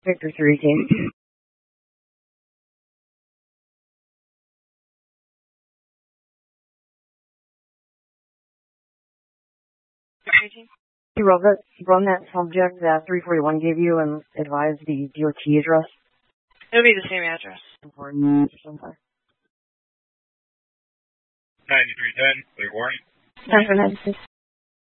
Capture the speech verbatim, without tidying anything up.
Victor three team. You run that, run that subject that three forty-one gave you and advise the D O T address. It'll be the same address. ninety-three ten, clear warning. Ten for ninety-six.